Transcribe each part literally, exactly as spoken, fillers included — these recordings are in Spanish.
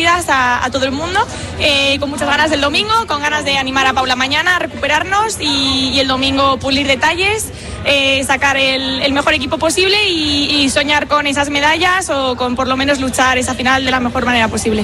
unidas a, a todo el mundo, eh, con muchas ganas del domingo, con ganas de animar a Paula mañana, a recuperarnos y, y el domingo pulir detalles, eh, sacar el, el mejor equipo posible y, y soñar con esas medallas o con por lo menos luchar esa final de la mejor manera posible.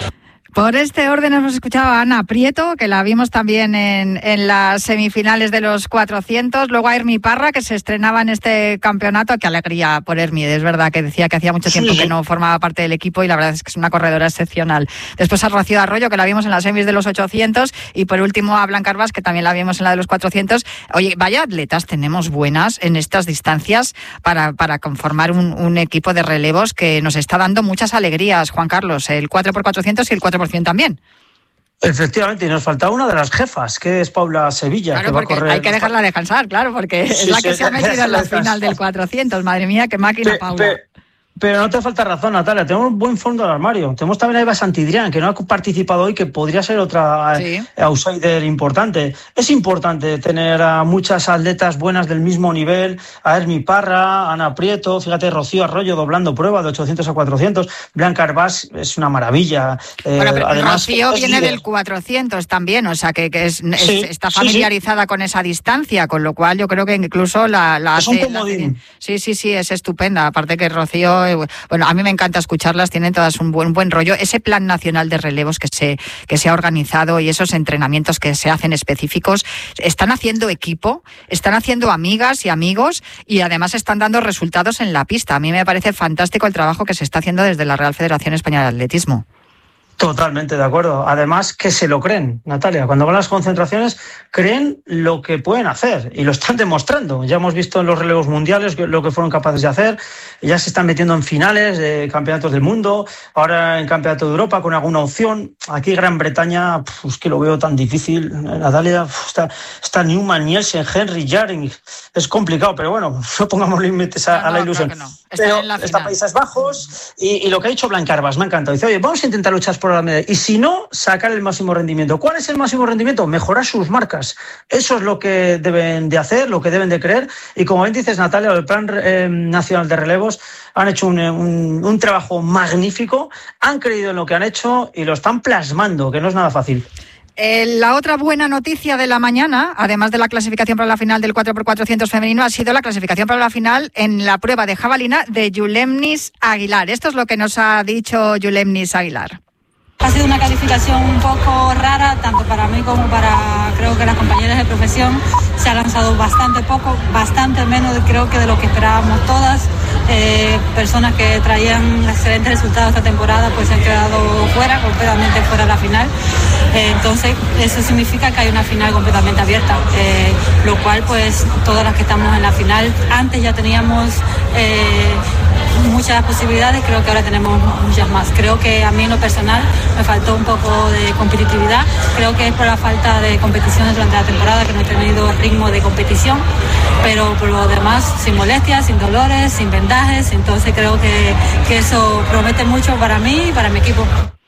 Por este orden hemos escuchado a Ana Prieto, que la vimos también en, en las semifinales de los cuatrocientos, luego a Hermi Parra, que se estrenaba en este campeonato. Qué alegría por Hermi, es verdad que decía que hacía mucho tiempo sí. que no formaba parte del equipo y la verdad es que es una corredora excepcional. Después a Rocío Arroyo, que la vimos en las semis de los ochocientos, y por último a Blanca Arbas, que también la vimos en la de los cuatrocientos. Oye, vaya atletas tenemos buenas en estas distancias para, para conformar un, un equipo de relevos que nos está dando muchas alegrías, Juan Carlos, el cuatro por cuatrocientos y el cuatro por también. Efectivamente, y nos falta una de las jefas, que es Paula Sevilla. Claro, que va a correr... hay que dejarla descansar, claro, porque sí, es la que sí, se ha metido en la final del cuatrocientos. Madre mía, qué máquina, pe, Paula. Pe... Pero no te falta razón, Natalia, tenemos un buen fondo del armario. Tenemos también a Eva Santidrián, que no ha participado hoy, que podría ser otra sí. outsider importante. Es importante tener a muchas atletas buenas del mismo nivel, a Hermi Parra, Ana Prieto, fíjate, Rocío Arroyo doblando prueba de ochocientos a cuatrocientos, Blanca Arbas es una maravilla. Bueno, pero además, Rocío viene líder. del cuatrocientos también, o sea, que, que es, es, sí, está familiarizada sí, sí. con esa distancia, con lo cual yo creo que incluso la, la es hace... un comodín. Sí, sí, sí, es estupenda. Aparte que Rocío... Bueno, a mí me encanta escucharlas, tienen todas un buen buen rollo. Ese plan nacional de relevos que se que se ha organizado y esos entrenamientos que se hacen específicos, están haciendo equipo, están haciendo amigas y amigos y además están dando resultados en la pista. A mí me parece fantástico el trabajo que se está haciendo desde la Real Federación Española de Atletismo. Totalmente de acuerdo. Además, que se lo creen, Natalia. Cuando van a las concentraciones, creen lo que pueden hacer y lo están demostrando. Ya hemos visto en los relevos mundiales lo que fueron capaces de hacer. Ya se están metiendo en finales de campeonatos del mundo, ahora en campeonato de Europa con alguna opción. Aquí Gran Bretaña, pues, es que lo veo tan difícil, Natalia. Está, está Newman, Nielsen, Henry, Jaring. Es complicado, pero bueno, no pongamos límites a, no, no, a la ilusión. Claro que no. Está pero en la está Países Bajos y, y lo que ha dicho Blanca Arbas me ha encantado. Dice, oye, vamos a intentar luchar por la medalla. Y si no, sacar el máximo rendimiento. ¿Cuál es el máximo rendimiento? Mejorar sus marcas. Eso es lo que deben de hacer, lo que deben de creer. Y como bien dices, Natalia, el Plan eh, Nacional de Relevos han hecho un, un, un trabajo magnífico, han creído en lo que han hecho y lo están plasmando, que no es nada fácil. Eh, la otra buena noticia de la mañana, además de la clasificación para la final del cuatro por cuatrocientos femenino, ha sido la clasificación para la final en la prueba de jabalina de Yulemnis Aguilar. Esto es lo que nos ha dicho Yulemnis Aguilar. Ha sido una calificación un poco rara, tanto para mí como para, creo que las compañeras de profesión. Se ha lanzado bastante poco, bastante menos creo que de lo que esperábamos todas. Eh, personas que traían excelentes resultados esta temporada pues se han quedado fuera, completamente fuera de la final. Eh, entonces eso significa que hay una final completamente abierta, eh, lo cual pues todas las que estamos en la final, antes ya teníamos... Eh, muchas posibilidades, creo que ahora tenemos muchas más. Creo que a mí en lo personal me faltó un poco de competitividad, creo que es por la falta de competiciones durante la temporada que no he tenido ritmo de competición, pero por lo demás sin molestias, sin dolores, sin vendajes, entonces creo que, que eso promete mucho para mí y para mi equipo.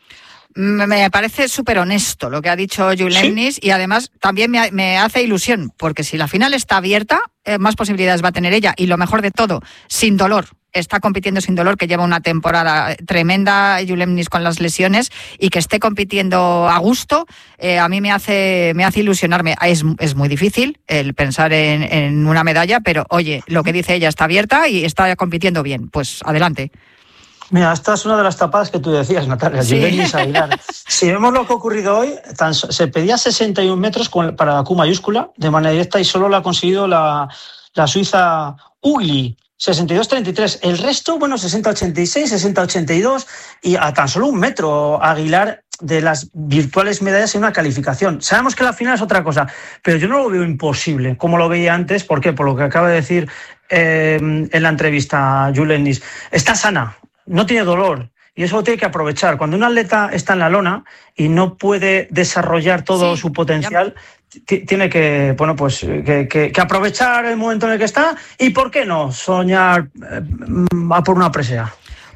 Me parece súper honesto lo que ha dicho Yulemnis, ¿sí? Y además también me, me hace ilusión, porque si la final está abierta, eh, más posibilidades va a tener ella, y lo mejor de todo, sin dolor. Está compitiendo sin dolor, que lleva una temporada tremenda Yulemnis con las lesiones, y que esté compitiendo a gusto, eh, a mí me hace me hace ilusionarme. Es, es muy difícil el pensar en, en una medalla, pero oye, lo que dice ella está abierta y está compitiendo bien, pues adelante. Mira, esta es una de las tapadas que tú decías, Natalia, sí. Yulemnis Aguilar. Si vemos lo que ha ocurrido hoy, tan, se pedía sesenta y un metros con, para la Q mayúscula de manera directa y solo lo ha conseguido la, la suiza Ugli. sesenta y dos treinta y tres. El resto, bueno, sesenta ochenta y seis, sesenta ochenta y dos y a tan solo un metro Aguilar de las virtuales medallas en una calificación. Sabemos que la final es otra cosa, pero yo no lo veo imposible, como lo veía antes. ¿Por qué? Por lo que acaba de decir eh, en la entrevista Yulemnis. Está sana, no tiene dolor. Y eso lo tiene que aprovechar. Cuando un atleta está en la lona y no puede desarrollar todo sí, su potencial, t- tiene que, bueno, pues, que, que, que aprovechar el momento en el que está y, ¿por qué no?, soñar eh, a por una presea.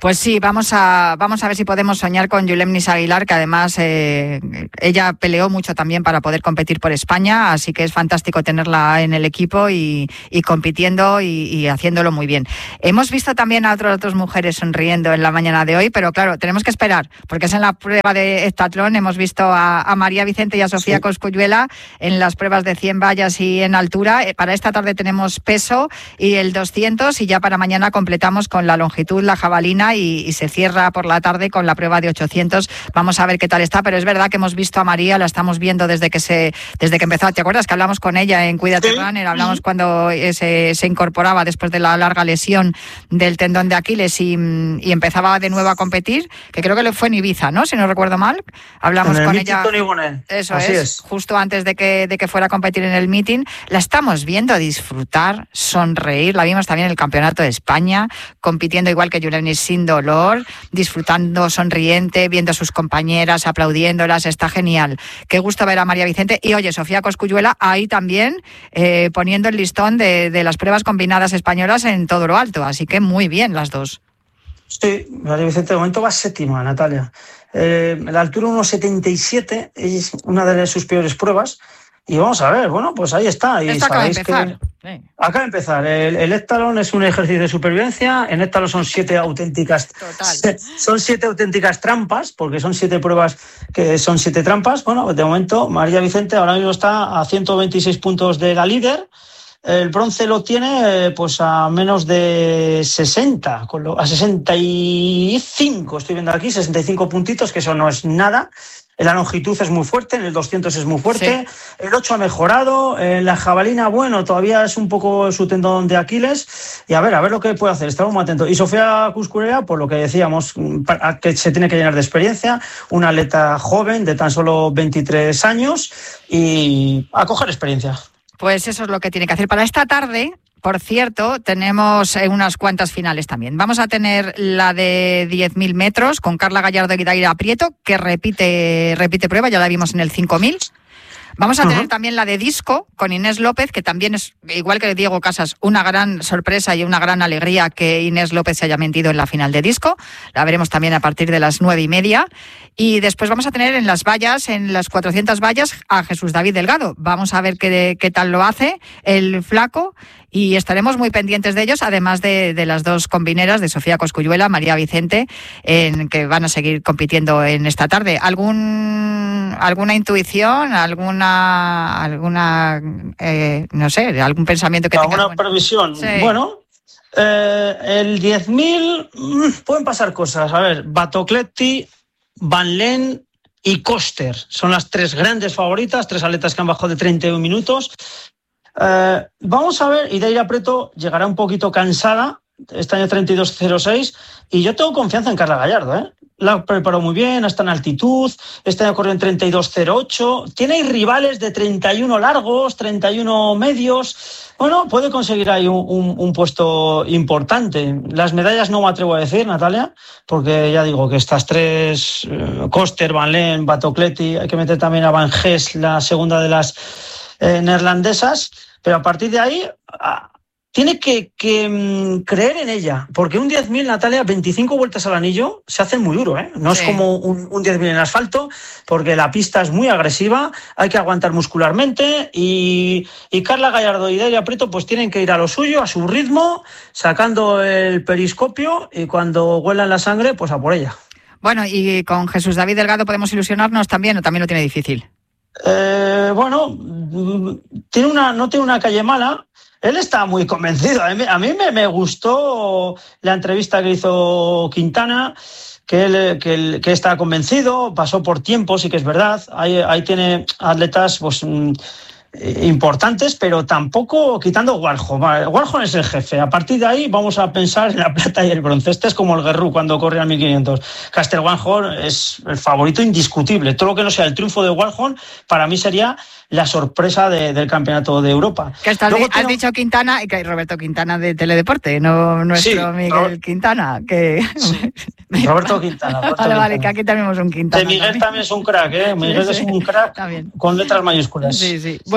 Pues sí, vamos a vamos a ver si podemos soñar con Yulemnis Aguilar, que además eh, ella peleó mucho también para poder competir por España, así que es fantástico tenerla en el equipo y, y compitiendo y, y haciéndolo muy bien. Hemos visto también a otras otras mujeres sonriendo en la mañana de hoy, pero claro, tenemos que esperar, porque es en la prueba de heptatlón. Hemos visto a, a María Vicente y a Sofía sí. Cosculluela en las pruebas de cien vallas y en altura. Para esta tarde tenemos peso y el doscientos, y ya para mañana completamos con la longitud, la jabalina, Y, y se cierra por la tarde con la prueba de ochocientos. Vamos a ver qué tal está, pero es verdad que hemos visto a María, la estamos viendo desde que se desde que empezó. ¿Te acuerdas que hablamos con ella en Cuídate sí. Runner? Hablamos uh-huh. cuando se, se incorporaba después de la larga lesión del tendón de Aquiles y, y empezaba de nuevo a competir, que creo que le fue en Ibiza, ¿no? Si no recuerdo mal. Hablamos con ella. Eso es, es, justo antes de que, de que fuera a competir en el meeting. La estamos viendo disfrutar, sonreír. La vimos también en el Campeonato de España, compitiendo igual que Yulemnis sin dolor, disfrutando, sonriente, viendo a sus compañeras, aplaudiéndolas. Está genial. Qué gusto ver a María Vicente. Y oye, Sofía Cosculluela ahí también eh, poniendo el listón de, de las pruebas combinadas españolas en todo lo alto. Así que muy bien las dos. Sí, María Vicente de momento va séptima, Natalia. Eh, la altura uno setenta y siete es una de sus peores pruebas. Y vamos a ver, bueno, pues ahí está. Y Esto acaba de empezar. Que sí. Acaba de empezar. El, el heptatlón es un ejercicio de supervivencia. En heptatlón son siete auténticas, Total. son siete auténticas trampas, porque son siete pruebas que son siete trampas. Bueno, de momento María Vicente ahora mismo está a ciento veintiséis puntos de la líder. El bronce lo tiene pues a menos de sesenta, a sesenta y cinco, estoy viendo aquí, sesenta y cinco puntitos, que eso no es nada. En la longitud es muy fuerte, en el doscientos es muy fuerte, sí. El ocho ha mejorado, en la jabalina, bueno, todavía es un poco su tendón de Aquiles, y a ver, a ver lo que puede hacer, estamos muy atentos. Y Sofía Cosculluela, por lo que decíamos, que se tiene que llenar de experiencia, una atleta joven de tan solo veintitrés años, y a coger experiencia. Pues eso es lo que tiene que hacer. Para esta tarde, por cierto, tenemos unas cuantas finales también. Vamos a tener la de diez mil metros con Carla Gallardo y Daira Prieto, que repite, repite prueba, ya la vimos en el cinco mil. Vamos a tener uh-huh. también la de disco con Inés López, que también es, igual que Diego Casas, una gran sorpresa y una gran alegría que Inés López se haya metido en la final de disco. La veremos también a partir de las nueve y media. Y después vamos a tener en las vallas, en las cuatrocientas vallas, a Jesús David Delgado. Vamos a ver qué, qué tal lo hace el flaco. Y estaremos muy pendientes de ellos, además de, de las dos combineras, de Sofía Cosculluela, María Vicente, en que van a seguir compitiendo en esta tarde. ¿Algún alguna intuición, alguna alguna eh, no sé, algún pensamiento que tengas? ¿Alguna bueno. previsión? Sí. Bueno, eh, el diez mil mmm, pueden pasar cosas. A ver, Batocletti, Van Len y Koster son las tres grandes favoritas, tres atletas que han bajado de treinta y un minutos. Eh, vamos a ver, y Daira Prieto llegará un poquito cansada, este año treinta y dos cero seis, y yo tengo confianza en Carla Gallardo, ¿eh? La preparó muy bien, está en altitud, este año corrió en treinta y dos cero ocho, tiene rivales de treinta y uno largos, treinta y uno medios, bueno, puede conseguir ahí un, un, un puesto importante. Las medallas no me atrevo a decir, Natalia, porque ya digo que estas tres, eh, Koster, Van Len, Batocletti, hay que meter también a Van Ges, la segunda de las eh, neerlandesas, pero a partir de ahí a, tiene que, que um, creer en ella, porque un diez mil, Natalia, veinticinco vueltas al anillo se hacen muy duro, ¿eh? No sí. es como un, un diez mil en asfalto, porque la pista es muy agresiva, hay que aguantar muscularmente, y, y Carla Gallardo y Daira Prieto pues tienen que ir a lo suyo, a su ritmo, sacando el periscopio, y cuando huelan la sangre, pues a por ella. Bueno, y con Jesús David Delgado podemos ilusionarnos también, o también lo tiene difícil. Eh, bueno, tiene una, no tiene una calle mala. Él está muy convencido. A mí, a mí me, me gustó la entrevista que hizo Quintana, que él, que él que está convencido, pasó por tiempo, sí que es verdad. Ahí, ahí tiene atletas pues importantes, pero tampoco quitando Warhol. Warhol es el jefe. A partir de ahí vamos a pensar en la plata y el bronce. Este es como el Guerrero cuando corre al mil quinientos. Castel Warhol es el favorito indiscutible. Todo lo que no sea el triunfo de Warhol para mí sería la sorpresa de, del campeonato de Europa. Que hasta Luego has tengo... dicho Quintana, y que hay Roberto Quintana de Teledeporte, no nuestro sí, Miguel Robert... Quintana. Que... Sí. Roberto Quintana. Roberto vale, Quintana. Vale, que aquí tenemos un Quintana. De Miguel también, también es un crack, ¿eh? Miguel sí, es un crack sí, con letras mayúsculas. Sí, sí. Bueno.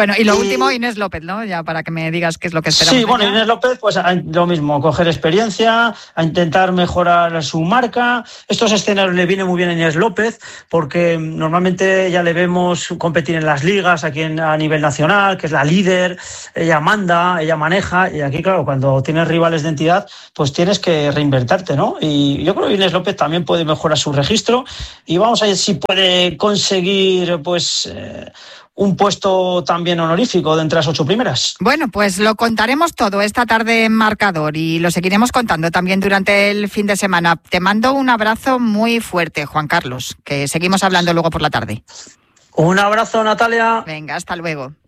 Bueno, y lo y... último, Inés López, ¿no? Ya para que me digas qué es lo que esperamos. Sí, bueno, ella. Inés López, pues lo mismo, coger experiencia, a intentar mejorar su marca. Estos escenarios le vienen muy bien a Inés López, porque normalmente ya le vemos competir en las ligas aquí en, a nivel nacional, que es la líder, ella manda, ella maneja, y aquí, claro, cuando tienes rivales de entidad, pues tienes que reinventarte, ¿no? Y yo creo que Inés López también puede mejorar su registro, y vamos a ver si puede conseguir, pues... Eh, un puesto también honorífico de entre las ocho primeras. Bueno, pues lo contaremos todo esta tarde en Marcador y lo seguiremos contando también durante el fin de semana. Te mando un abrazo muy fuerte, Juan Carlos, que seguimos hablando luego por la tarde. Un abrazo, Natalia. Venga, hasta luego.